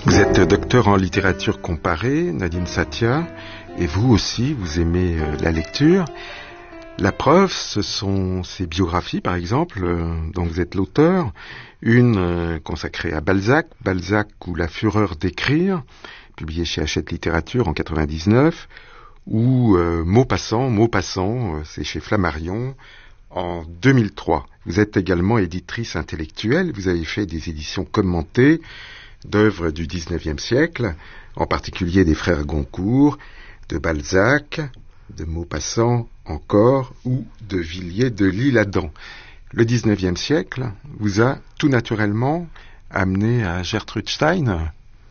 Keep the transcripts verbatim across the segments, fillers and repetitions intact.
Vous êtes docteur en littérature comparée, Nadine Satia, et vous aussi, vous aimez euh, la lecture. La preuve, ce sont ces biographies, par exemple, euh, dont vous êtes l'auteur. Une euh, consacrée à Balzac, Balzac ou La fureur d'écrire, publiée chez Hachette Littérature en quatre-vingt-dix-neuf, ou euh, Maupassant, Maupassant, euh, c'est chez Flammarion, en deux mille trois. Vous êtes également éditrice intellectuelle, vous avez fait des éditions commentées d'œuvres du dix-neuvième siècle, en particulier des frères Goncourt, de Balzac, de Maupassant encore, ou de Villiers de l'Isle-Adam. Le dix-neuvième siècle vous a tout naturellement amené à Gertrude Stein.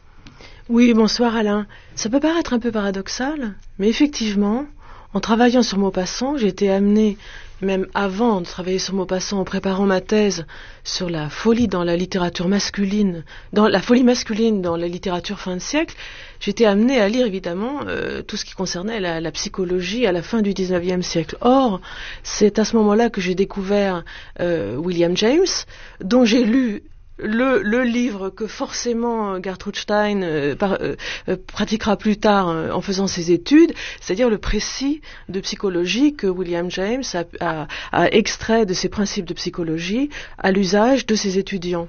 Oui, bonsoir Alain. Ça peut paraître un peu paradoxal, mais effectivement, en travaillant sur Maupassant, j'ai été amenée, même avant de travailler sur Maupassant, en préparant ma thèse sur la folie dans la littérature masculine, dans la folie masculine dans la littérature fin de siècle, j'étais amenée à lire évidemment euh, tout ce qui concernait la, la psychologie à la fin du dix-neuvième siècle. Or, c'est à ce moment-là que j'ai découvert euh, William James, dont j'ai lu Le, le livre que forcément Gertrude Stein euh, par, euh, euh, pratiquera plus tard euh, en faisant ses études, c'est-à-dire le précis de psychologie que William James a, a, a extrait de ses principes de psychologie à l'usage de ses étudiants.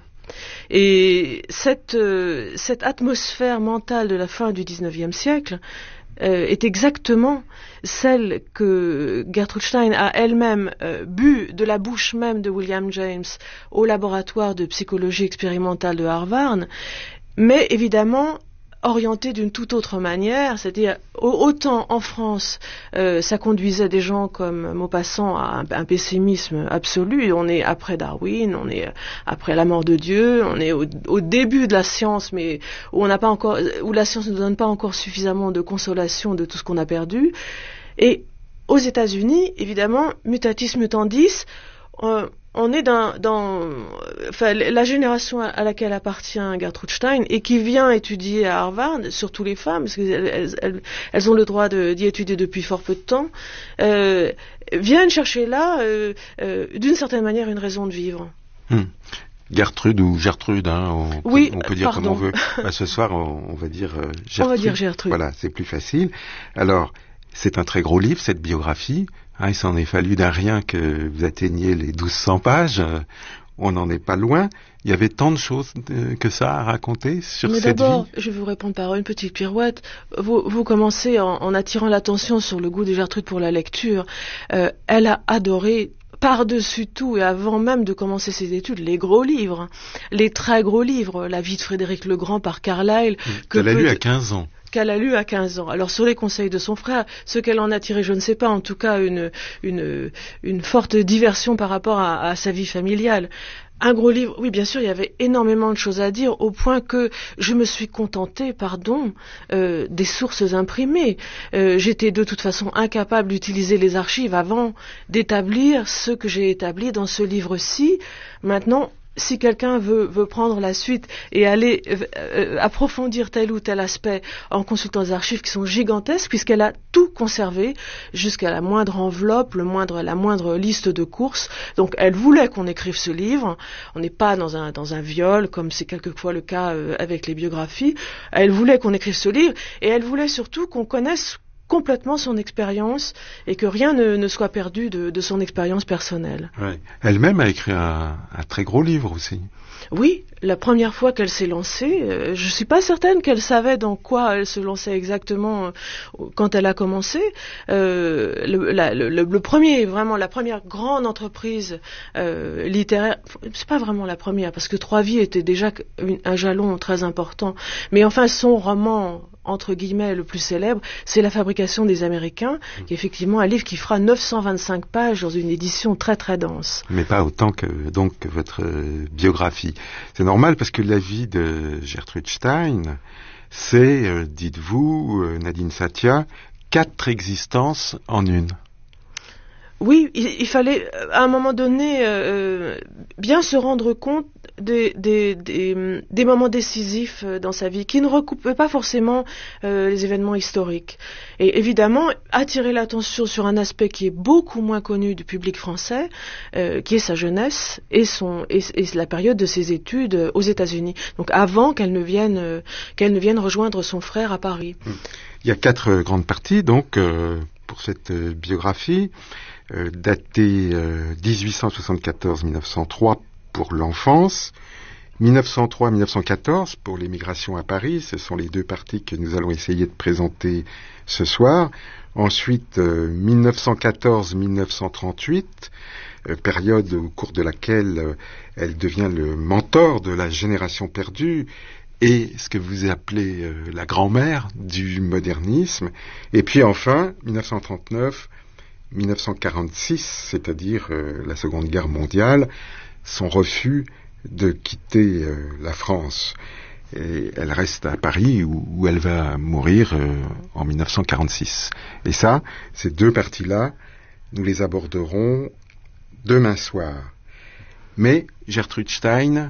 Et cette, euh, cette atmosphère mentale de la fin du dix-neuvième siècle euh, est exactement celle que Gertrude Stein a elle-même euh, bu de la bouche même de William James au laboratoire de psychologie expérimentale de Harvard, mais évidemment orientée d'une toute autre manière, c'est-à-dire autant en France euh, ça conduisait des gens comme Maupassant à un, un pessimisme absolu, on est après Darwin, on est après la mort de Dieu, on est au, au début de la science, mais où on n'a pas encore, où la science ne donne pas encore suffisamment de consolation de tout ce qu'on a perdu. Et aux États-Unis, évidemment, mutatis mutandis, euh, on est dans, dans enfin, la génération à laquelle appartient Gertrude Stein et qui vient étudier à Harvard, surtout les femmes, parce qu'elles elles, elles ont le droit de, d'y étudier depuis fort peu de temps, euh, viennent chercher là, euh, euh, d'une certaine manière, une raison de vivre. Hmm. Gertrude ou Gertrude, hein, on, oui, peut, on peut dire pardon. comme on veut. Bah, ce soir, on, on va dire euh, Gertrude. On va dire Gertrude. Voilà, c'est plus facile. Alors, c'est un très gros livre, cette biographie. Hein, il s'en est fallu d'un rien que vous atteigniez les douze cents pages. Euh, on n'en est pas loin. Il y avait tant de choses de, que ça à raconter sur Mais cette d'abord, vie. je vais vous répondre par une petite pirouette. Vous, vous commencez en, en attirant l'attention sur le goût de Gertrude pour la lecture. Euh, elle a adoré par-dessus tout, et avant même de commencer ses études, les gros livres, les très gros livres, La vie de Frédéric le Grand par Carlyle. Que Elle a lu à quinze ans. Qu'elle a lu à quinze ans. Alors sur les conseils de son frère, ce qu'elle en a tiré, je ne sais pas, en tout cas une, une, une forte diversion par rapport à, à sa vie familiale. Un gros livre, oui bien sûr, il y avait énormément de choses à dire, au point que je me suis contentée, pardon, euh, des sources imprimées. Euh, j'étais de toute façon incapable d'utiliser les archives avant d'établir ce que j'ai établi dans ce livre-ci. Maintenant, si quelqu'un veut, veut prendre la suite et aller euh, euh, approfondir tel ou tel aspect en consultant des archives qui sont gigantesques, puisqu'elle a tout conservé jusqu'à la moindre enveloppe, le moindre, la moindre liste de courses. Donc elle voulait qu'on écrive ce livre. On n'est pas dans un, dans un viol, comme c'est quelquefois le cas euh, avec les biographies. Elle voulait qu'on écrive ce livre et elle voulait surtout qu'on connaisse complètement son expérience et que rien ne, ne soit perdu de, de son expérience personnelle. Ouais. Elle-même a écrit un, un très gros livre aussi. Oui, la première fois qu'elle s'est lancée, euh, je suis pas certaine qu'elle savait dans quoi elle se lançait exactement euh, quand elle a commencé. Euh, le, la, le, le premier, vraiment la première grande entreprise euh, littéraire, c'est pas vraiment la première parce que Trois Vies était déjà une, un jalon très important. Mais enfin, son roman entre guillemets le plus célèbre, c'est La fabrication des Américains, mmh. qui est effectivement un livre qui fera neuf cent vingt-cinq pages dans une édition très très dense. Mais pas autant que donc que votre euh, biographie. C'est normal parce que la vie de Gertrude Stein, c'est, euh, dites-vous, euh, Nadine Satia, quatre existences en une. oui, il, il fallait à un moment donné euh, bien se rendre compte des, des, des, des moments décisifs dans sa vie, qui ne recoupaient pas forcément euh, les événements historiques. Et évidemment, attirer l'attention sur un aspect qui est beaucoup moins connu du public français, euh, qui est sa jeunesse et, son, et, et la période de ses études aux États-Unis. Donc avant qu'elle ne vienne, euh, qu'elle ne vienne rejoindre son frère à Paris. Il y a quatre grandes parties, donc, euh, pour cette euh, biographie, euh, datée euh, dix-huit cent soixante-quatorze à mille neuf cent trois pour l'enfance, mille neuf cent trois à mille neuf cent quatorze pour l'émigration à Paris. Ce sont les deux parties que nous allons essayer de présenter ce soir. Ensuite, euh, mille neuf cent quatorze à mille neuf cent trente-huit, euh, période au cours de laquelle euh, elle devient le mentor de la génération perdue et ce que vous appelez euh, la grand-mère du modernisme. Et puis enfin, mille neuf cent trente-neuf à mille neuf cent quarante-six, c'est-à-dire euh, la Seconde Guerre mondiale, son refus de quitter euh, la France. Et elle reste à Paris où, où elle va mourir euh, en mille neuf cent quarante-six. Et ça, ces deux parties-là, nous les aborderons demain soir. Mais Gertrude Stein,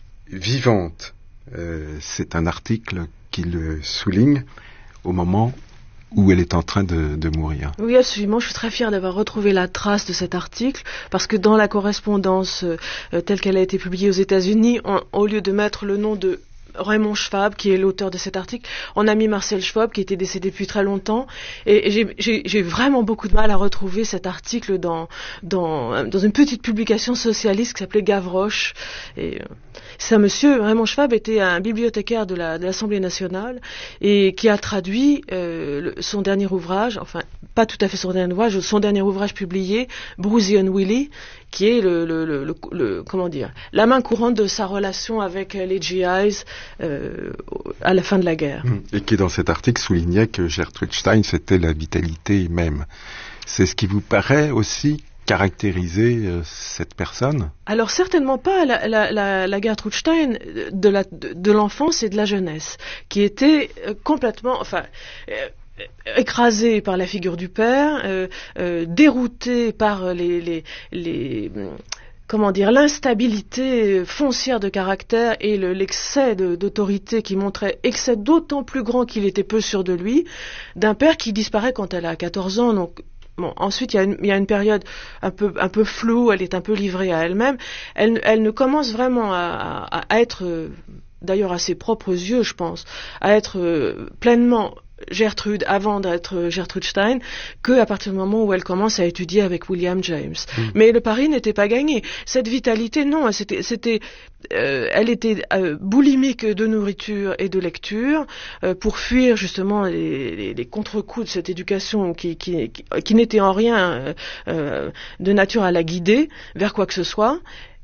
vivante, euh, c'est un article qui le souligne au moment où elle est en train de, de mourir. Oui, absolument. Je suis très fière d'avoir retrouvé la trace de cet article, parce que dans la correspondance euh, telle qu'elle a été publiée aux États-Unis, on, au lieu de mettre le nom de Raymond Schwab, qui est l'auteur de cet article, on a mis Marcel Schwab, qui était décédé depuis très longtemps, et j'ai, j'ai, j'ai vraiment beaucoup de mal à retrouver cet article dans, dans, dans une petite publication socialiste qui s'appelait Gavroche. Et, euh, c'est un monsieur, Raymond Schwab était un bibliothécaire de, la, de l'Assemblée nationale, et qui a traduit euh, le, son dernier ouvrage, enfin, pas tout à fait son dernier ouvrage, son dernier ouvrage publié, Bruce and Willie, qui est le, le, le, le, le, comment dire, la main courante de sa relation avec les G Is euh, à la fin de la guerre. Et qui, dans cet article, soulignait que Gertrude Stein, c'était la vitalité même. C'est ce qui vous paraît aussi caractériser euh, cette personne? Alors certainement pas la, la, la, la Gertrude Stein de, la, de, de l'enfance et de la jeunesse, qui était euh, complètement, enfin, euh, écrasée par la figure du père, euh, euh, déroutée par les, les, les comment dire, l'instabilité foncière de caractère et le, l'excès de, d'autorité qui montrait excès d'autant plus grand qu'il était peu sûr de lui, d'un père qui disparaît quand elle a quatorze ans. Donc bon, ensuite il y a une, il y a une période un peu, un peu floue, elle est un peu livrée à elle-même. Elle, elle ne commence vraiment à, à, à être, d'ailleurs à ses propres yeux, je pense, à être euh, pleinement Gertrude avant d'être Gertrude Stein, que à partir du moment où elle commence à étudier avec William James. Mmh. Mais le pari n'était pas gagné. Cette vitalité, non, c'était, c'était, euh, elle était euh, boulimique de nourriture et de lecture euh, pour fuir justement les, les, les contre-coups de cette éducation qui, qui, qui, qui n'était en rien euh, de nature à la guider vers quoi que ce soit.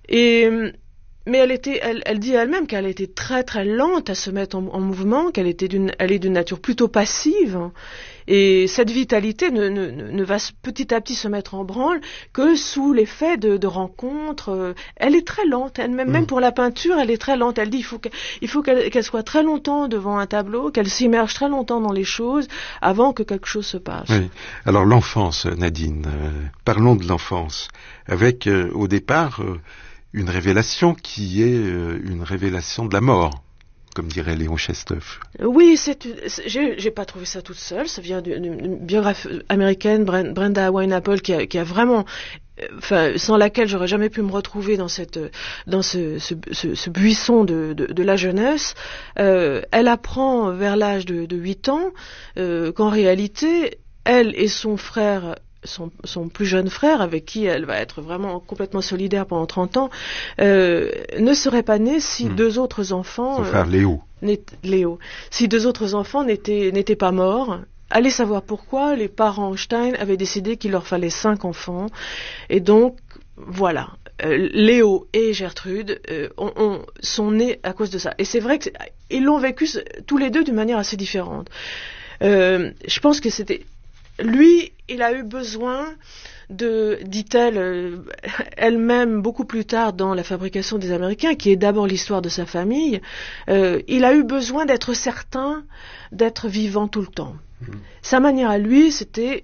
Et mais elle était, elle, elle dit elle-même qu'elle était très très lente à se mettre en, en mouvement, qu'elle était d'une, elle est d'une nature plutôt passive, et cette vitalité ne, ne, ne va petit à petit se mettre en branle que sous l'effet de, de rencontres. Elle est très lente, elle-même, mmh. même pour la peinture, elle est très lente. Elle dit il faut, que, il faut qu'elle, qu'elle soit très longtemps devant un tableau, qu'elle s'immerge très longtemps dans les choses avant que quelque chose se passe. Oui. Alors l'enfance, Nadine, euh, parlons de l'enfance, avec euh, au départ euh, une révélation qui est euh, une révélation de la mort, comme dirait Léon Chestov. Oui, c'est, c'est, j'ai, j'ai pas trouvé ça toute seule. Ça vient d'une, d'une biographe américaine, Brenda Wineapple, qui a, qui a vraiment, enfin, sans laquelle j'aurais jamais pu me retrouver dans cette, dans ce, ce, ce, ce buisson de, de, de la jeunesse. Euh, elle apprend vers l'âge de, de huit ans euh, qu'en réalité, elle et son frère Son, son plus jeune frère, avec qui elle va être vraiment complètement solidaire pendant trente ans, euh, ne serait pas né si mmh. deux autres enfants... Son frère Léo. Euh, Léo. Si deux autres enfants n'étaient, n'étaient pas morts. Allez savoir pourquoi, les parents Stein avaient décidé qu'il leur fallait cinq enfants. Et donc, voilà. Euh, Léo et Gertrude euh, ont, ont, sont nés à cause de ça. Et c'est vrai qu'ils l'ont vécu tous les deux d'une manière assez différente. Euh, je pense que c'était... Lui, il a eu besoin de, dit-elle euh, elle-même beaucoup plus tard dans La fabrication des Américains, qui est d'abord l'histoire de sa famille, euh, il a eu besoin d'être certain d'être vivant tout le temps. Mmh. Sa manière à lui, c'était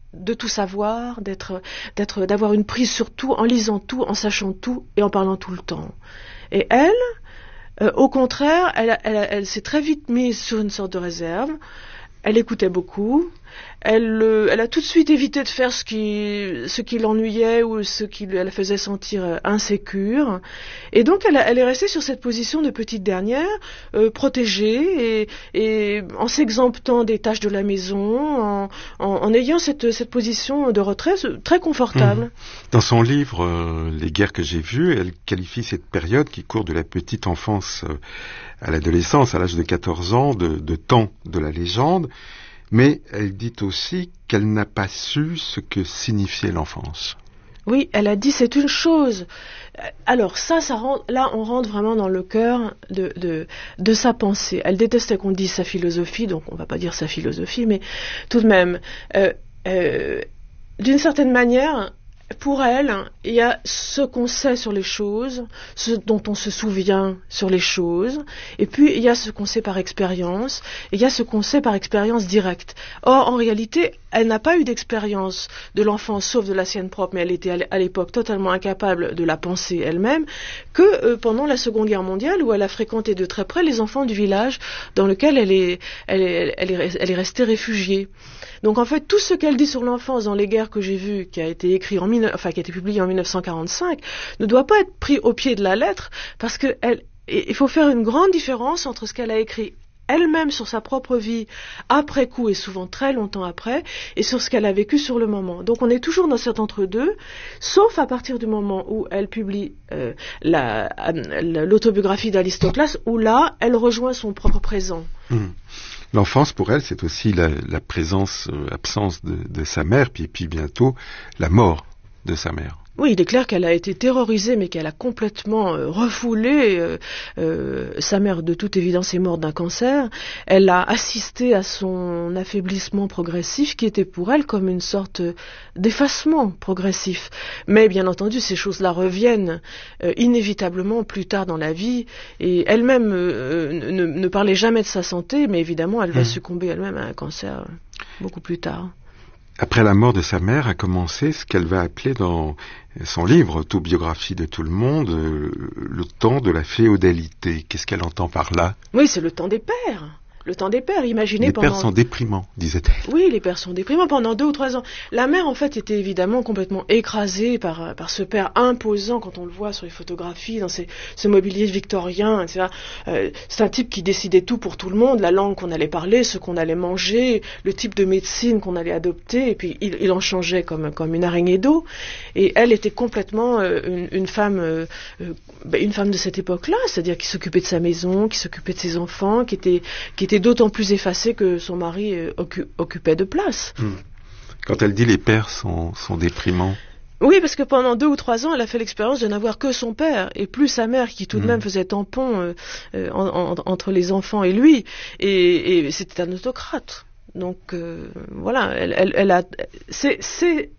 de tout savoir, d'être, d'être, d'avoir une prise sur tout, en lisant tout, en sachant tout et en parlant tout le temps. Et elle, euh, au contraire, elle, elle, elle s'est très vite mise sur une sorte de réserve. Elle écoutait beaucoup. Elle, euh, elle a tout de suite évité de faire ce qui, ce qui l'ennuyait ou ce qui la faisait sentir euh, insécure. Et donc, elle, a, elle est restée sur cette position de petite dernière, euh, protégée, et, et en s'exemptant des tâches de la maison, en, en, en ayant cette, cette position de retrait très confortable. Mmh. Dans son livre euh, Les guerres que j'ai vues, elle qualifie cette période qui court de la petite enfance euh, à l'adolescence, à l'âge de quatorze ans, de, de temps de la légende. Mais elle dit aussi qu'elle n'a pas su ce que signifiait l'enfance. Oui, elle a dit c'est une chose. Alors ça, ça rend, là on rentre vraiment dans le cœur de, de, de sa pensée. Elle détestait qu'on dise sa philosophie, donc on ne va pas dire sa philosophie, mais tout de même, euh, euh, d'une certaine manière, pour elle, il y a ce qu'on sait sur les choses, ce dont on se souvient sur les choses, et puis il y a ce qu'on sait par expérience, et il y a ce qu'on sait par expérience directe. Or, en réalité, elle n'a pas eu d'expérience de l'enfance, sauf de la sienne propre, mais elle était à l'époque totalement incapable de la penser elle-même, que euh, pendant la Seconde Guerre mondiale, où elle a fréquenté de très près les enfants du village dans lequel elle est, elle est, elle est, elle est restée réfugiée. Donc en fait, tout ce qu'elle dit sur l'enfance dans Les guerres que j'ai vues, qui a été écrit en enfin qui a été publié en mille neuf cent quarante-cinq, ne doit pas être pris au pied de la lettre, parce que elle, il faut faire une grande différence entre ce qu'elle a écrit elle-même sur sa propre vie, après coup et souvent très longtemps après, et sur ce qu'elle a vécu sur le moment. Donc on est toujours dans cet entre-deux, sauf à partir du moment où elle publie euh, la, la, l'autobiographie d'Aristoclas, où là, elle rejoint son propre présent. Mmh. L'enfance, pour elle, c'est aussi la, la présence, euh, absence de, de sa mère, puis, puis bientôt la mort de sa mère. Oui, il est clair qu'elle a été terrorisée, mais qu'elle a complètement euh, refoulé. Euh, euh, sa mère, de toute évidence, est morte d'un cancer. Elle a assisté à son affaiblissement progressif, qui était pour elle comme une sorte d'effacement progressif. Mais bien entendu, ces choses-là reviennent euh, inévitablement plus tard dans la vie. Et elle-même euh, ne, ne parlait jamais de sa santé, mais évidemment, elle va mmh. succomber elle-même à un cancer beaucoup plus tard. Après la mort de sa mère a commencé ce qu'elle va appeler dans son livre, Autobiographie de tout le monde, euh, le temps de la féodalité. Qu'est-ce qu'elle entend par là ? Oui, c'est le temps des pères. Le temps des pères, imaginez les pendant... Les pères sont déprimants, disait-elle. Oui, les pères sont déprimants pendant deux ou trois ans. La mère, en fait, était évidemment complètement écrasée par, par ce père imposant, quand on le voit sur les photographies, dans ces, ce mobilier victorien, et cetera. Euh, c'est un type qui décidait tout pour tout le monde, la langue qu'on allait parler, ce qu'on allait manger, le type de médecine qu'on allait adopter, et puis il, il en changeait comme, comme une araignée d'eau. Et elle était complètement euh, une, une femme euh, euh, une femme de cette époque-là, c'est-à-dire qui s'occupait de sa maison, qui s'occupait de ses enfants, qui était, qui était d'autant plus effacée que son mari euh, occu- occupait de place. Mmh. Quand elle dit les pères sont, sont déprimants. Oui, parce que pendant deux ou trois ans, elle a fait l'expérience de n'avoir que son père, et plus sa mère, qui tout de mmh. même faisait tampon euh, euh, en, en, entre les enfants et lui, et, et c'était un autocrate. Donc euh, voilà, elle, elle, elle a... C'est... c'est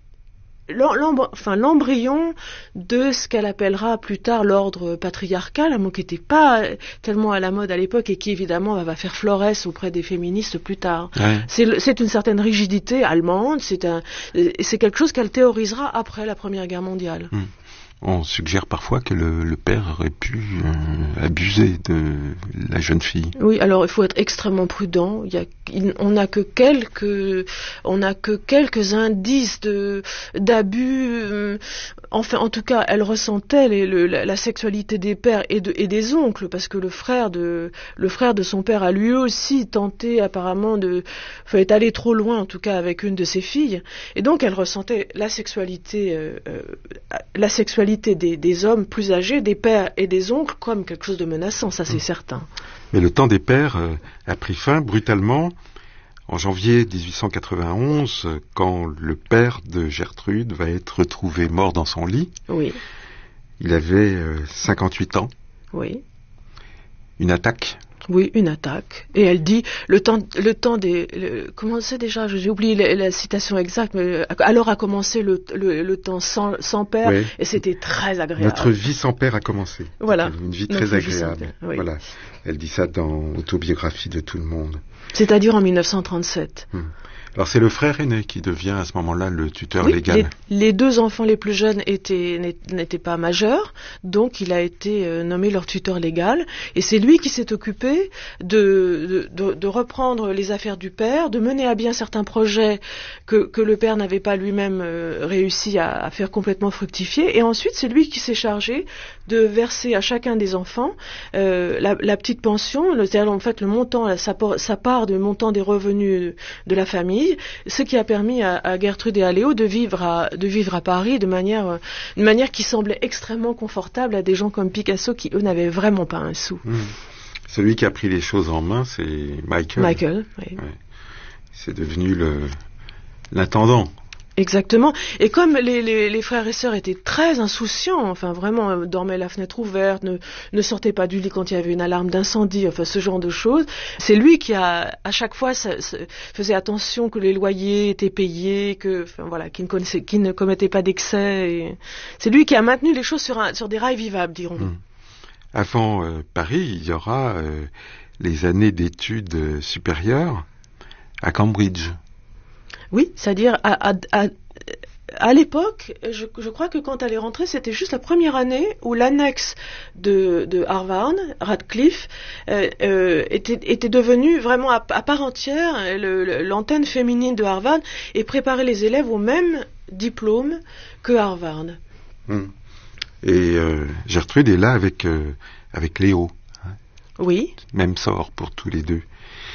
Enfin, l'embryon de ce qu'elle appellera plus tard l'ordre patriarcal, un mot qui n'était pas tellement à la mode à l'époque et qui évidemment va faire florès auprès des féministes plus tard. Ouais. C'est, c'est une certaine rigidité allemande, c'est, un, c'est quelque chose qu'elle théorisera après la Première Guerre mondiale. Mmh. On suggère parfois que le, le père aurait pu euh, abuser de la jeune fille. Oui, alors il faut être extrêmement prudent. Il y a, il, on n'a que quelques, on n'a que quelques indices de d'abus. Euh, enfin, en tout cas, elle ressentait les, le, la, la sexualité des pères et, de, et des oncles, parce que le frère de le frère de son père a lui aussi tenté apparemment de, enfin, est allé trop loin en tout cas avec une de ses filles, et donc elle ressentait la sexualité, euh, euh, la sexualité Des, des hommes plus âgés, des pères et des oncles, comme quelque chose de menaçant, ça c'est mmh. certain. Mais le temps des pères euh, a pris fin brutalement en janvier dix-huit cent quatre-vingt-onze, euh, quand le père de Gertrude va être retrouvé mort dans son lit. Oui. Il avait euh, cinquante-huit ans. Oui. Une attaque. Oui, une attaque. Et elle dit, le temps, le temps des... Le, comment c'est déjà, j'ai oublié la, la citation exacte, mais alors a commencé le, le, le temps sans, sans père, oui. Et c'était très agréable. Notre vie sans père a commencé. Voilà. Une vie très agréable. Vie oui. Voilà. Elle dit ça dans Autobiographie de tout le monde. C'est-à-dire en mille neuf cent trente-sept. Hum. Alors c'est le frère aîné qui devient à ce moment-là le tuteur oui, légal. Les, les deux enfants les plus jeunes étaient, n'étaient pas majeurs, donc il a été euh, nommé leur tuteur légal. Et c'est lui qui s'est occupé de, de, de, de reprendre les affaires du père, de mener à bien certains projets que, que le père n'avait pas lui-même euh, réussi à, à faire complètement fructifier. Et ensuite, c'est lui qui s'est chargé de verser à chacun des enfants euh, la, la petite pension, c'est-à-dire en fait le montant, la, sa, sa part du montant des revenus de la famille, ce qui a permis à, à Gertrude et à Léo de vivre à, de vivre à Paris de manière, une manière qui semblait extrêmement confortable à des gens comme Picasso qui, eux, n'avaient vraiment pas un sou. Mmh. Celui qui a pris les choses en main, c'est Michael. Michael, oui. Ouais. C'est devenu le, l'intendant. Exactement. Et comme les, les, les frères et sœurs étaient très insouciants, enfin vraiment euh, dormaient la fenêtre ouverte, ne, ne sortaient pas du lit quand il y avait une alarme d'incendie, enfin ce genre de choses, c'est lui qui a à chaque fois ça, ça, faisait attention que les loyers étaient payés, que enfin voilà, qu'il ne connaissait, qu'il ne commettait pas d'excès. Et c'est lui qui a maintenu les choses sur, un, sur des rails vivables, dirons-nous. Mmh. Avant euh, Paris, il y aura euh, les années d'études euh, supérieures à Cambridge. Oui, c'est-à-dire à, à, à, à l'époque, je, je crois que quand elle est rentrée, c'était juste la première année où l'annexe de, de Harvard, Radcliffe, euh, euh, était, était devenue vraiment à, à part entière le, le, l'antenne féminine de Harvard et préparait les élèves au même diplôme que Harvard. Mmh. Et euh, Gertrude est là avec, euh, avec Léo. Hein. Oui. Même sort pour tous les deux.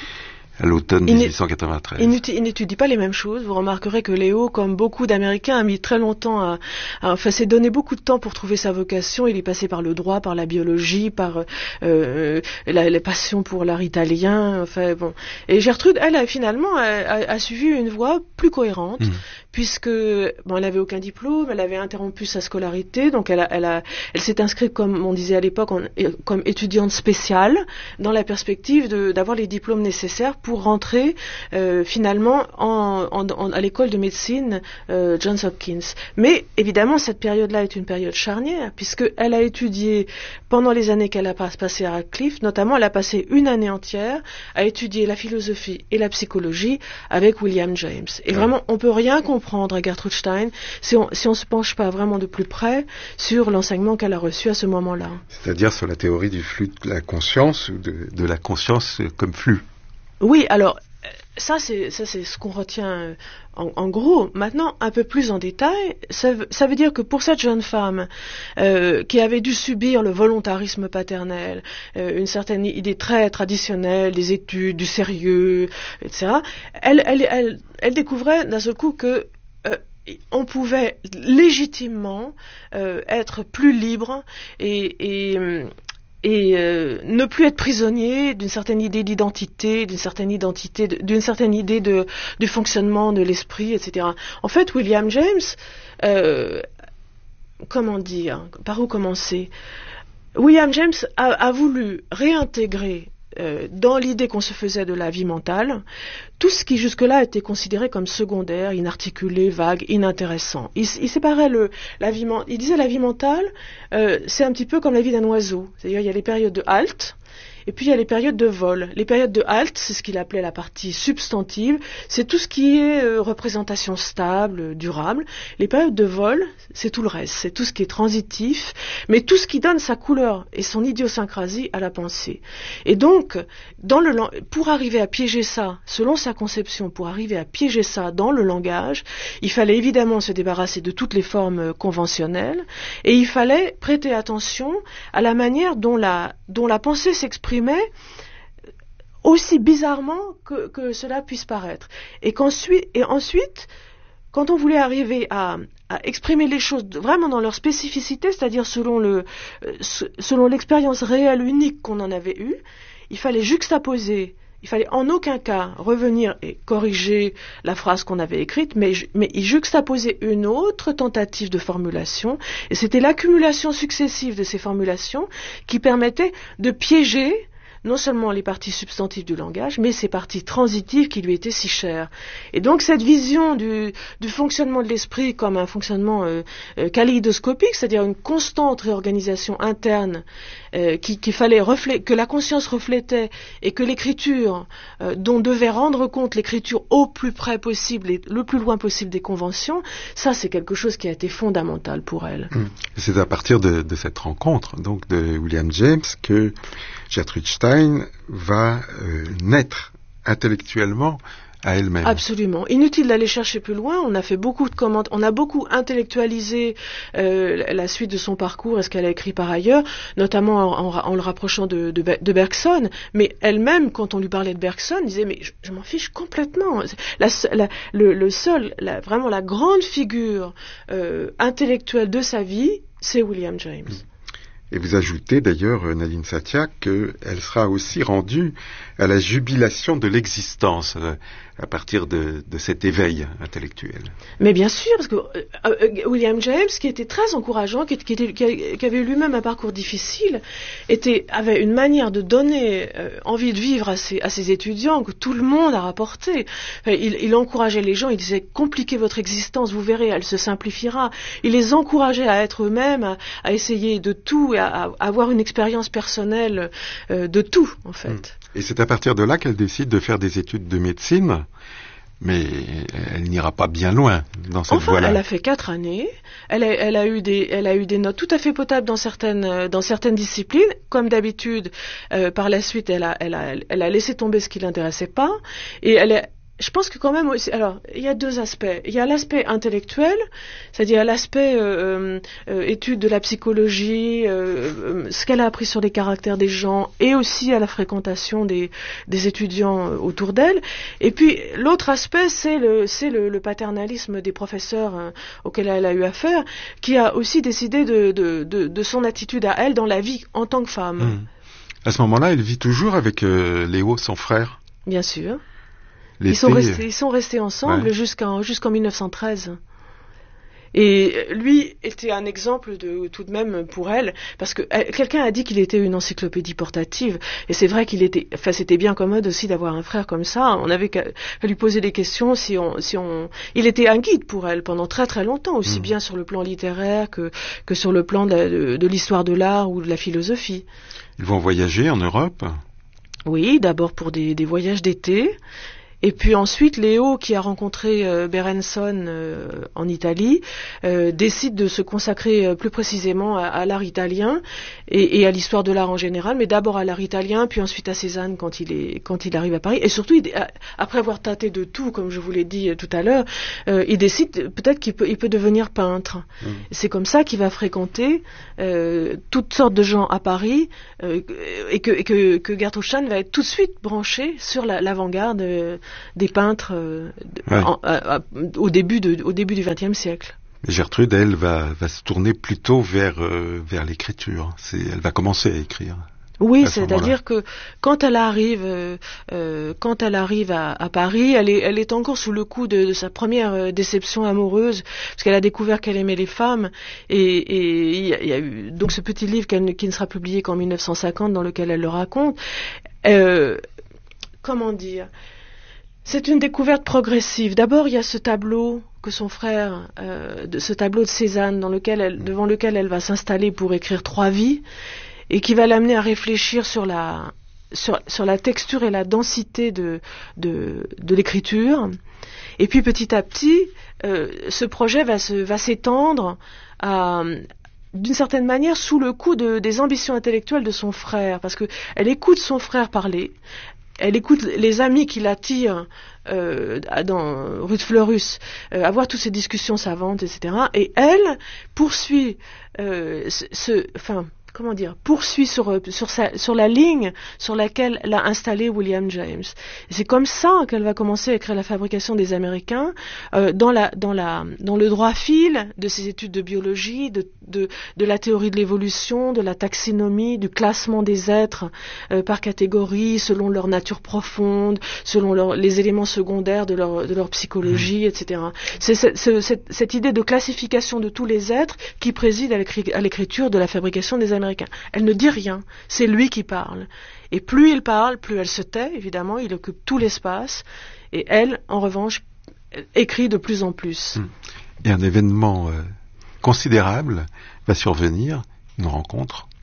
À l'automne dix-huit cent quatre-vingt-treize. Il, il n'étudie pas les mêmes choses. Vous remarquerez que Léo, comme beaucoup d'Américains, a mis très longtemps à, à enfin, s'est donné beaucoup de temps pour trouver sa vocation. Il est passé par le droit, par la biologie, par euh, la, la passion pour l'art italien. Enfin bon. Et Gertrude, elle, a, finalement, a, a, a suivi une voie plus cohérente, mmh. puisque bon, elle n'avait aucun diplôme, elle avait interrompu sa scolarité, donc elle, a, elle, a, elle s'est inscrite, comme on disait à l'époque, en, comme étudiante spéciale, dans la perspective de, d'avoir les diplômes nécessaires pour rentrer euh, finalement en, en, en, à l'école de médecine euh, Johns Hopkins. Mais évidemment, cette période-là est une période charnière, puisqu'elle a étudié, pendant les années qu'elle a passées à Radcliffe, notamment elle a passé une année entière à étudier la philosophie et la psychologie avec William James. Et ouais. Vraiment, on ne peut rien comprendre à Gertrude Stein si on si on se penche pas vraiment de plus près sur l'enseignement qu'elle a reçu à ce moment-là. C'est-à-dire sur la théorie du flux de la conscience, ou de, de la conscience comme flux. Oui, alors ça c'est ça c'est ce qu'on retient en, en gros. Maintenant, un peu plus en détail, ça, ça veut dire que pour cette jeune femme euh, qui avait dû subir le volontarisme paternel, euh, une certaine idée très traditionnelle des études, du sérieux, et cetera, elle elle elle, elle découvrait d'un seul coup que euh, on pouvait légitimement euh, être plus libre et, et et euh, ne plus être prisonnier d'une certaine idée d'identité, d'une certaine identité, de, d'une certaine idée de, du fonctionnement de l'esprit, et cetera. En fait, William James, euh, comment dire, par où commencer ? William James a, a voulu réintégrer euh, dans l'idée qu'on se faisait de la vie mentale tout ce qui jusque-là était considéré comme secondaire, inarticulé, vague, inintéressant. Il, il séparait le, la vie, il disait la vie mentale, euh, c'est un petit peu comme la vie d'un oiseau. C'est-à-dire il y a les périodes de halte, et puis il y a les périodes de vol. Les périodes de halte, c'est ce qu'il appelait la partie substantive, c'est tout ce qui est euh, représentation stable, euh, durable. Les périodes de vol, c'est tout le reste, c'est tout ce qui est transitif, mais tout ce qui donne sa couleur et son idiosyncrasie à la pensée. Et donc, dans le, pour arriver à piéger ça, selon sa conception, pour arriver à piéger ça dans le langage, il fallait évidemment se débarrasser de toutes les formes conventionnelles, et il fallait prêter attention à la manière dont la, dont la pensée s'exprime aussi bizarrement que, que cela puisse paraître. Et, qu'ensuite, et ensuite, quand on voulait arriver à, à exprimer les choses vraiment dans leur spécificité, c'est-à-dire selon, le, selon l'expérience réelle unique qu'on en avait eue, il fallait juxtaposer. Il fallait en aucun cas revenir et corriger la phrase qu'on avait écrite, mais, mais y juxtaposer une autre tentative de formulation. Et c'était l'accumulation successive de ces formulations qui permettait de piéger non seulement les parties substantives du langage, mais ces parties transitives qui lui étaient si chères. Et donc cette vision du, du fonctionnement de l'esprit comme un fonctionnement euh, euh, kaléidoscopique, c'est-à-dire une constante réorganisation interne euh, qui, qu'il fallait reflé- que la conscience reflétait et que l'écriture, euh, dont devait rendre compte l'écriture au plus près possible et le plus loin possible des conventions, ça c'est quelque chose qui a été fondamental pour elle. Mmh. C'est à partir de, de cette rencontre, donc de William James, que Gertrude Stein va euh, naître intellectuellement à elle-même. Absolument. Inutile d'aller chercher plus loin. On a fait beaucoup de commentaires, on a beaucoup intellectualisé euh, la suite de son parcours et ce qu'elle a écrit par ailleurs, notamment en, en, en le rapprochant de, de, de Bergson. Mais elle-même, quand on lui parlait de Bergson, disait mais je, je m'en fiche complètement. La, la, le, le seul, la, vraiment la grande figure euh, intellectuelle de sa vie, c'est William James. Et vous ajoutez d'ailleurs, Nadine Satia, qu'elle sera aussi rendue à la jubilation de l'existence euh, à partir de, de cet éveil intellectuel. Mais bien sûr, parce que euh, William James, qui était très encourageant, qui, qui, était, qui avait lui-même un parcours difficile, était, avait une manière de donner euh, envie de vivre à ses, à ses étudiants que tout le monde a rapporté. Enfin, il, il encourageait les gens, il disait « Compliquez votre existence, vous verrez, elle se simplifiera ». Il les encourageait à être eux-mêmes, à, à essayer de tout, à, à avoir une expérience personnelle euh, de tout, en fait. Et c'est à partir de là qu'elle décide de faire des études de médecine, mais elle n'ira pas bien loin dans cette enfin, voie-là. Elle a fait quatre années, elle a, elle, a eu des, elle a eu des notes tout à fait potables dans certaines, dans certaines disciplines, comme d'habitude, euh, par la suite, elle a, elle, a, elle a laissé tomber ce qui l'intéressait pas, et elle est... Je pense que quand même aussi, alors il y a deux aspects. Il y a l'aspect intellectuel, c'est-à-dire l'aspect euh, euh, étude de la psychologie, euh, euh, ce qu'elle a appris sur les caractères des gens, et aussi à la fréquentation des, des étudiants autour d'elle. Et puis l'autre aspect, c'est le, c'est le, le paternalisme des professeurs hein, auxquels elle a eu affaire, qui a aussi décidé de, de, de, de son attitude à elle dans la vie en tant que femme. Mmh. À ce moment-là, elle vit toujours avec euh, Léo, son frère. Bien sûr. L'été, ils sont restés, ils sont restés ensemble ouais. jusqu'en, jusqu'en mille neuf cent treize. Et lui était un exemple de, tout de même pour elle, parce que elle, quelqu'un a dit qu'il était une encyclopédie portative, et c'est vrai qu'il était, enfin c'était bien commode aussi d'avoir un frère comme ça. On avait qu'à, qu'à lui poser des questions si on, si on, il était un guide pour elle pendant très très longtemps, aussi mmh. bien sur le plan littéraire que que sur le plan de, la, de, de l'histoire de l'art ou de la philosophie. Ils vont voyager en Europe. Oui, d'abord pour des, des voyages d'été. Et puis ensuite, Léo, qui a rencontré euh, Berenson euh, en Italie, euh, décide de se consacrer euh, plus précisément à, à l'art italien et, et à l'histoire de l'art en général, mais d'abord à l'art italien, puis ensuite à Cézanne quand il est quand il arrive à Paris. Et surtout, il, après avoir tâté de tout, comme je vous l'ai dit euh, tout à l'heure, euh, il décide peut-être qu'il peut, il peut devenir peintre. Mmh. C'est comme ça qu'il va fréquenter euh, toutes sortes de gens à Paris euh, et que, et que, que Gertrude Stein va être tout de suite branchée sur la, l'avant-garde. Euh, des peintres euh, ouais. en, à, à, au début de, au début du vingtième siècle. Gertrude, elle, va, va se tourner plutôt vers, euh, vers l'écriture. C'est, elle va commencer à écrire. Oui, c'est-à-dire que quand elle arrive, euh, euh, quand elle arrive à, à Paris, elle est, elle est encore sous le coup de, de sa première euh, déception amoureuse, parce qu'elle a découvert qu'elle aimait les femmes, et il y, y a eu donc ce petit livre qu'elle, qui ne sera publié qu'en mille neuf cent cinquante, dans lequel elle le raconte. Euh, comment dire ? C'est une découverte progressive. D'abord, il y a ce tableau que son frère, euh, de, ce tableau de Cézanne, dans lequel elle, devant lequel elle va s'installer pour écrire trois vies, et qui va l'amener à réfléchir sur la, sur, sur la texture et la densité de, de, de l'écriture. Et puis, petit à petit, euh, ce projet va, se, va s'étendre à... d'une certaine manière, sous le coup de, des ambitions intellectuelles de son frère, parce que elle écoute son frère parler. Elle écoute les amis qui l'attirent euh, dans rue de Fleurus, euh, avoir toutes ces discussions savantes, et cetera. Et elle poursuit euh, ce, ce, enfin, comment dire, poursuit sur sur, sa, sur la ligne sur laquelle l'a installé William James. Et c'est comme ça qu'elle va commencer à écrire La fabrication des Américains, euh, dans la dans la dans le droit fil de ses études de biologie, de de de la théorie de l'évolution, de la taxinomie, du classement des êtres euh, par catégorie, selon leur nature profonde, selon leur, les éléments secondaires de leur de leur psychologie, mmh. et cetera. C'est cette, cette, cette idée de classification de tous les êtres qui préside à, l'écri- à l'écriture de La fabrication des Américains. Elle ne dit rien, c'est lui qui parle. Et plus il parle, plus elle se tait, évidemment, il occupe tout l'espace. Et elle, en revanche, écrit de plus en plus. Et un événement euh, considérable va survenir, une rencontre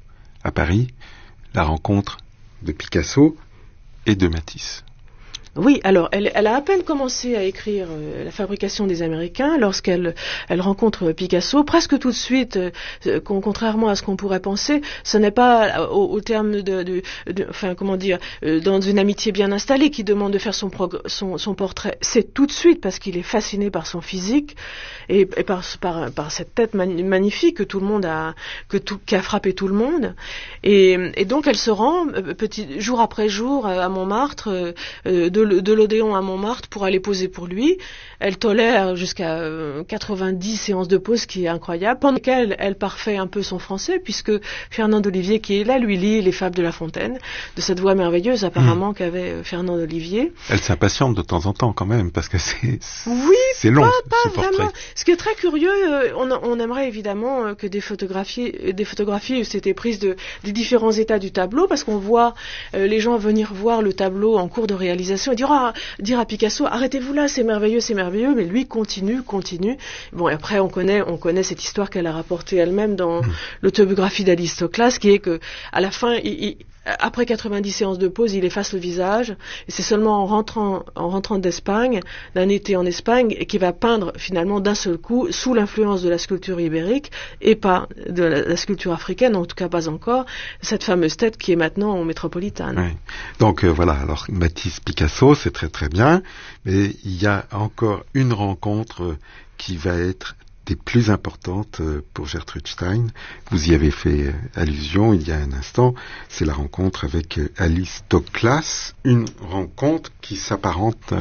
à Paris, la rencontre de Picasso et de Matisse. Oui, alors elle, elle a à peine commencé à écrire euh, La fabrication des Américains lorsqu'elle elle rencontre Picasso. Presque tout de suite, euh, contrairement à ce qu'on pourrait penser, ce n'est pas au, au terme de, de, de, enfin comment dire, euh, dans une amitié bien installée qui demande de faire son, prog- son, son portrait. C'est tout de suite parce qu'il est fasciné par son physique et, et par, par, par cette tête man- magnifique que tout le monde a, que tout, qui a frappé tout le monde. Et, et donc elle se rend euh, petit jour après jour à Montmartre. Euh, de de l'Odéon à Montmartre pour aller poser pour lui. Elle tolère jusqu'à euh, quatre-vingt-dix séances de pause, qui est incroyable, pendant lesquelles elle parfait un peu son français, puisque Fernand d'Olivier, qui est là, lui lit les Fables de La Fontaine, de cette voix merveilleuse apparemment mmh. qu'avait euh, Fernand d'Olivier. Elle s'impatiente de temps en temps quand même, parce que c'est, oui, c'est long, pas, ce, pas ce portrait. Vraiment. Ce qui est très curieux, euh, on, on aimerait évidemment euh, que des photographies, des photographies eussent été prises de, des différents états du tableau, parce qu'on voit euh, les gens venir voir le tableau en cours de réalisation et dire, ah, dire à Picasso, arrêtez-vous là, c'est merveilleux, c'est merveilleux, mais lui continue, continue. Bon, et après on connaît, on connaît cette histoire qu'elle a rapportée elle-même dans mmh. l'autobiographie d'Alistoclas, qui est que à la fin, il, il, après quatre-vingt-dix séances de pause, il efface le visage, et c'est seulement en rentrant, en rentrant d'Espagne, d'un été en Espagne, qu'il va peindre finalement d'un seul coup, sous l'influence de la sculpture ibérique, et pas de la, la sculpture africaine, en tout cas pas encore, cette fameuse tête qui est maintenant au Métropolitane. Oui. Donc euh, voilà, alors Matisse, Picasso, c'est très très bien, mais il y a encore une rencontre euh, qui va être des plus importantes pour Gertrude Stein. Vous y avez fait allusion il y a un instant. C'est la rencontre avec Alistoclas, une rencontre qui s'apparente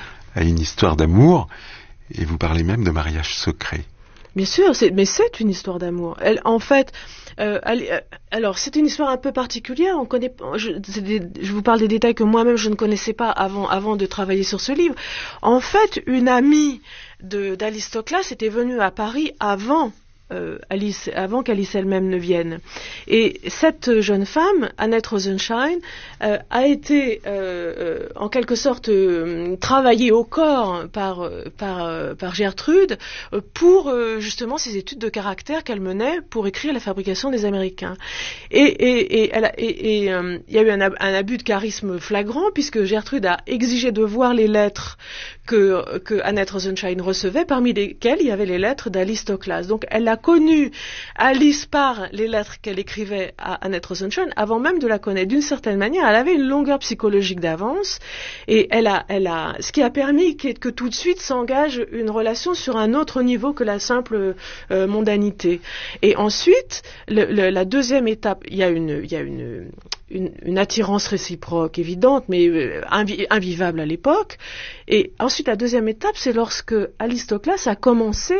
à une histoire d'amour, et vous parlez même de mariage secret. Bien sûr, c'est, mais c'est une histoire d'amour. Elle, en fait, euh, elle, euh, alors c'est une histoire un peu particulière. On connaît, je, des, je vous parle des détails que moi-même je ne connaissais pas avant, avant de travailler sur ce livre. En fait, une amie de, d'Alistoclas était venue à Paris avant. Euh, Alice, avant qu'Alice elle-même ne vienne. Et cette jeune femme, Annette Rosenschein, euh, a été euh, euh, en quelque sorte euh, travaillée au corps par, par, euh, par Gertrude euh, pour euh, justement ses études de caractère qu'elle menait pour écrire La fabrication des Américains. Et, et, et, elle a, et, et euh, il y a eu un, un abus de charisme flagrant, puisque Gertrude a exigé de voir les lettres que, que Annette Rosenschein recevait, parmi lesquelles il y avait les lettres d'Alistoclas. Donc elle a connu Alice par les lettres qu'elle écrivait à Annette Rosenschein avant même de la connaître. D'une certaine manière, elle avait une longueur psychologique d'avance, et elle a, elle a, ce qui a permis que, que tout de suite s'engage une relation sur un autre niveau que la simple euh, mondanité. Et ensuite, le, le, la deuxième étape, il y a une, il y a une Une, une attirance réciproque évidente, mais euh, invi- invivable à l'époque. Et ensuite, la deuxième étape, c'est lorsque Alistoclas a commencé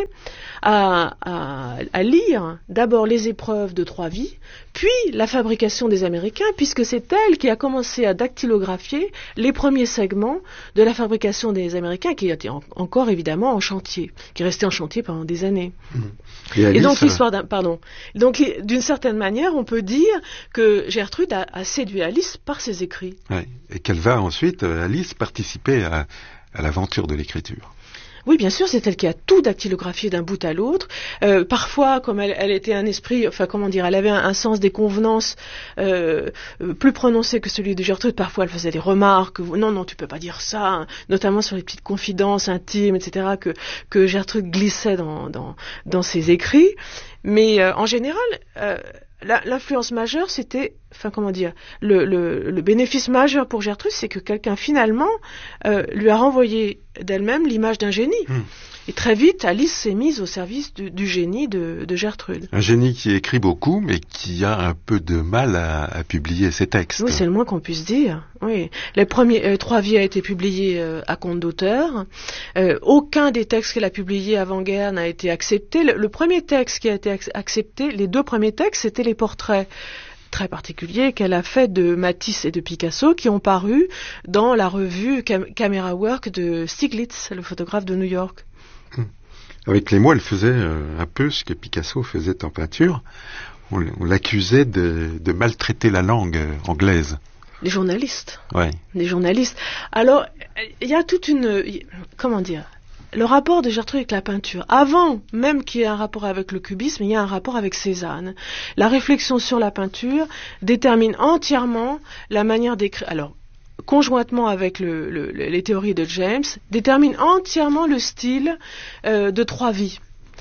à, à, à lire d'abord les épreuves de Trois Vies, puis La fabrication des Américains, puisque c'est elle qui a commencé à dactylographier les premiers segments de La fabrication des Américains, qui était en, encore évidemment en chantier, qui restait en chantier pendant des années. Mmh. Et, Alice, Et donc l'histoire d'un, pardon. Donc d'une certaine manière, on peut dire que Gertrude a, a séduit Alice par ses écrits. Ouais. Et qu'elle va ensuite, Alice, participer à, à l'aventure de l'écriture. Oui, bien sûr, c'est elle qui a tout dactylographié d'un bout à l'autre. Euh, parfois, comme elle, elle était un esprit, enfin comment dire, elle avait un, un sens des convenances euh, plus prononcé que celui de Gertrude. Parfois, elle faisait des remarques. Non, non, tu peux pas dire ça, hein, notamment sur les petites confidences intimes, et cetera que que Gertrude glissait dans dans dans ses écrits. Mais euh, en général, euh, la, l'influence majeure, c'était, enfin comment dire, le, le, le bénéfice majeur pour Gertrude, c'est que quelqu'un finalement euh, lui a renvoyé d'elle-même l'image d'un génie. Mmh. Et très vite, Alice s'est mise au service du, du génie de, de Gertrude. Un génie qui écrit beaucoup, mais qui a un peu de mal à, à publier ses textes. Oui, c'est le moins qu'on puisse dire. Oui, les premiers euh, Trois Vies a été publié euh, à compte d'auteur. Euh, aucun des textes qu'elle a publiés avant-guerre n'a été accepté. Le, le premier texte qui a été ac- accepté, les deux premiers textes, c'était les portraits très particuliers qu'elle a fait de Matisse et de Picasso, qui ont paru dans la revue Cam- Camera Work de Stiglitz, le photographe de New York. Avec les mots, elle faisait euh, un peu ce que Picasso faisait en peinture. On, on l'accusait de, de maltraiter la langue euh, anglaise. Les journalistes. Ouais. Les journalistes. Alors, il y a toute une... Comment dire ? le rapport de Gertrude avec la peinture. Avant même qu'il y ait un rapport avec le cubisme, il y a un rapport avec Cézanne. La réflexion sur la peinture détermine entièrement la manière d'écrire. Alors, conjointement avec le, le, les théories de James, détermine entièrement le style euh, de trois vies.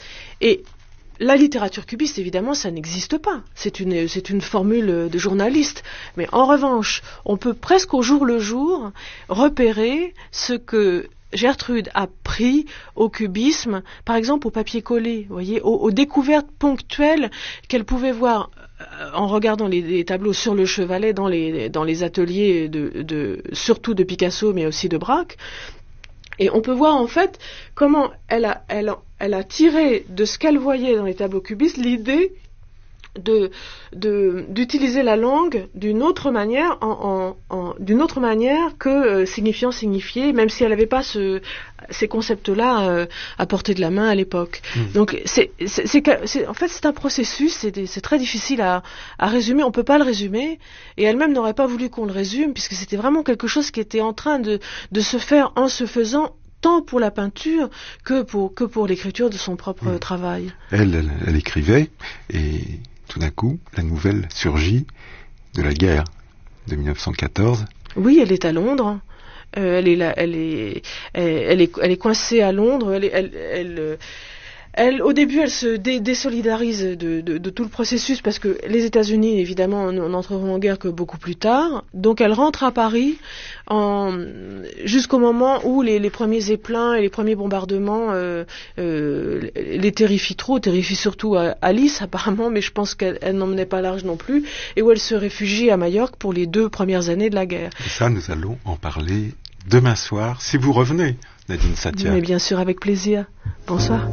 Et la littérature cubiste, évidemment, ça n'existe pas. C'est une, c'est une formule de journaliste. Mais en revanche, on peut presque au jour le jour repérer ce que Gertrude a pris au cubisme, par exemple au papier collé, vous voyez, aux, aux découvertes ponctuelles qu'elle pouvait voir en regardant les, les tableaux sur le chevalet dans les, dans les ateliers, de, de, surtout de Picasso, mais aussi de Braque. Et on peut voir en fait comment elle a, elle, elle a tiré de ce qu'elle voyait dans les tableaux cubistes l'idée de, de, d'utiliser la langue d'une autre manière, en, en, en, d'une autre manière que euh, signifiant signifier, même si elle n'avait pas ce, ces concepts-là euh, à portée de la main à l'époque. Mmh. Donc, c'est, c'est, c'est, c'est, en fait, c'est un processus, c'est, c'est très difficile à, à résumer. On ne peut pas le résumer, et elle-même n'aurait pas voulu qu'on le résume, puisque c'était vraiment quelque chose qui était en train de, de se faire en se faisant, tant pour la peinture que pour, que pour l'écriture de son propre mmh. travail. Elle, elle, elle écrivait, et tout d'un coup, la nouvelle surgit de la guerre de dix-neuf cent quatorze. Oui, elle est à Londres. Euh, elle est là, elle est, elle, elle est, elle est coincée à Londres. Elle, est, elle, elle, elle, au début, elle se dé- désolidarise de, de, de tout le processus parce que les États-Unis, évidemment, n'entreront en guerre que beaucoup plus tard. Donc, elle rentre à Paris en, jusqu'au moment où les, les premiers éplins et les premiers bombardements euh, euh, les terrifient trop, terrifient surtout Alice apparemment, mais je pense qu'elle elle n'en menait pas large non plus, et où elle se réfugie à Majorque pour les deux premières années de la guerre. Et ça, nous allons en parler demain soir, si vous revenez, Nadine Satia. Mais bien sûr, avec plaisir. Bonsoir.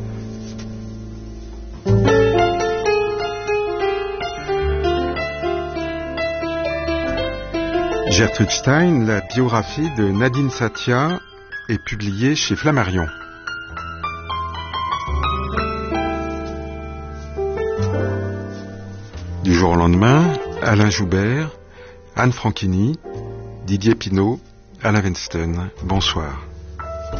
Gertrude Stein, la biographie de Nadine Satia est publiée chez Flammarion. Du jour au lendemain, Alain Joubert, Anne Franchini, Didier Pinault, Alain Weinstein. Bonsoir.